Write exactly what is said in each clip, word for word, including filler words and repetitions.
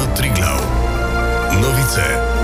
Triglav. Novice.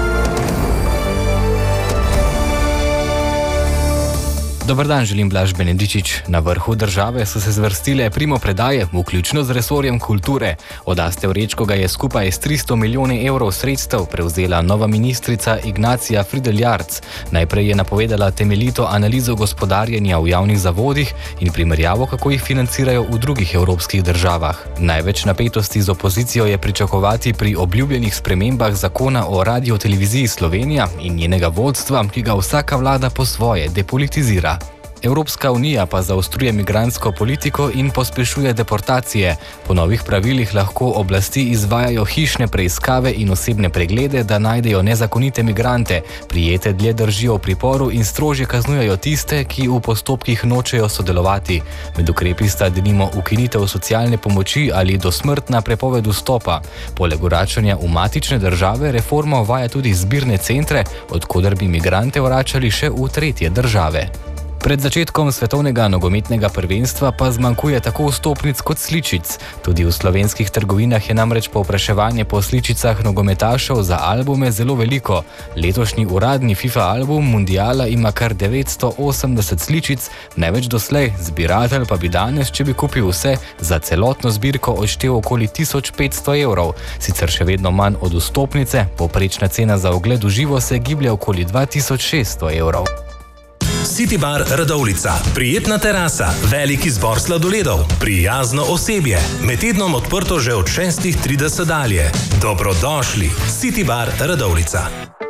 Dobar dan, želim Blaž Benedičič. Na vrhu države so se zvrstile primopredaje, vključno z resorjem kulture. Od Aste Vrečko ga je skupaj s tristo milijoni evrov sredstev prevzela nova ministrica Ignacija Fridelj-Jarc. Najprej je napovedala temeljito analizo gospodarjenja v javnih zavodih in primerjavo, kako jih financirajo v drugih evropskih državah. Največ napetosti z opozicijo je pričakovati pri obljubljenih spremembah zakona o Radioteleviziji Slovenija in njenega vodstva, ki ga vsaka vlada po svoje depolitizira. Evropska unija pa zaostruje migrantsko politiko in pospešuje deportacije. Po novih pravilih lahko oblasti izvajajo hišne preiskave in osebne preglede, da najdejo nezakonite migrante, prijete dlje držijo v priporu in strožje kaznujejo tiste, ki v postopkih nočejo sodelovati. Med ukrepi sta denimo ukinitev socialne pomoči ali dosmrtna prepoved vstopa. Poleg vračanja v matične države reforma uvaja tudi zbirne centre, od koder bi migrante vračali še v tretje države. Pred začetkom svetovnega nogometnega prvenstva pa zmanjkuje tako vstopnic kot sličic. Tudi v slovenskih trgovinah je namreč povpraševanje po sličicah nogometašev za albume zelo veliko. Letošnji uradni FIFA album Mundiala ima kar devetsto osemdeset sličic, največ doslej, zbiratelj pa bi danes, če bi kupil vse, za celotno zbirko odštel okoli tisoč petsto evrov. Sicer še vedno manj od vstopnice, povprečna cena za ogled v živo se giblje okoli dva tisoč šeststo evrov. City Bar Radovljica. Prijetna terasa, velik izbor sladoledov, prijazno osebje. Med tednom odprto že od šestih trideset dalje. Dobrodošli. City Bar Radovljica.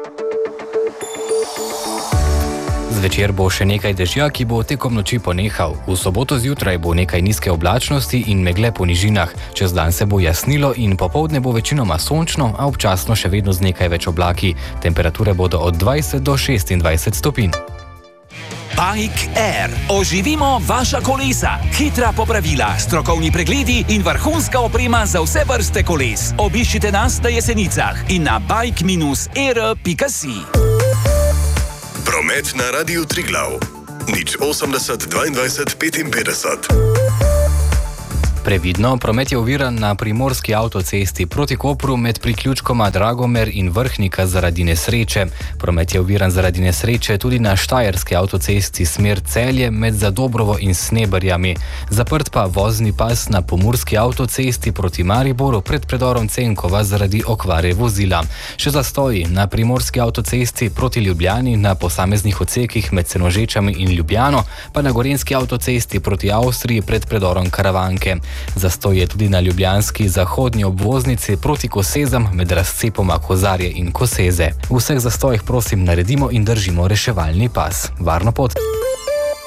Zvečer bo še nekaj dežja, ki bo tekom noči ponehal. V soboto zjutraj bo nekaj nizke oblačnosti in megle po nižinah. Čez dan se bo jasnilo in popoldne bo večinoma sončno, a občasno še vedno z nekaj več oblaki. Temperature bodo od dvajset do šestindvajset stopinj. Bike Air. Oživimo vaša kolesa. Hitra popravila, strokovni pregledi in vrhunska oprema za vse vrste koles. Obiščite nas na Jesenicah in na bike air pika si. Promet na Radiu Triglav. nič osemdeset dvaindvajset petinpetdeset. Previdno, promet je oviran na primorski avtocesti proti Kopru med priključkoma Dragomer in Vrhnika zaradi nesreče. Promet je oviran zaradi nesreče tudi na štajerski avtocesti smer Celje med Zadobrovo in Sneberjami. Zaprt pa vozni pas na pomurski avtocesti proti Mariboru pred predorom Cenkova zaradi okvare vozila. Še zastoji na primorski avtocesti proti Ljubljani na posameznih odsekih med Senožečami in Ljubljano, pa na gorenjski avtocesti proti Avstriji pred predorom Karavanke. Zastoj je tudi na ljubljanski zahodnji obvoznici proti Kosezam med razcepoma Kozarje in Koseze. V vseh zastojih prosim naredimo in držimo reševalni pas. Varno pot!